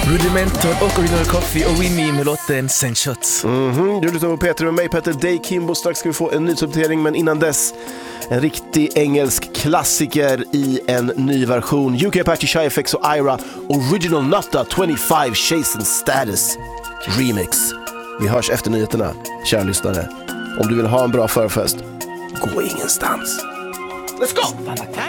Rudimental och Original Coffee och Winnie med låten Send Shots. Du lyssnar på Peter med mig, Peter Day Kimbo. Strax ska vi få en nyhetsuppdatering, men innan dess en riktig engelsk klassiker i en ny version. UK Apache, Shy FX och Ira, Original Nutta 25 Chase and Status Remix. Vi hörs efter nyheterna, kära lyssnare. Om du vill ha en bra förfest, gå ingenstans. Let's go!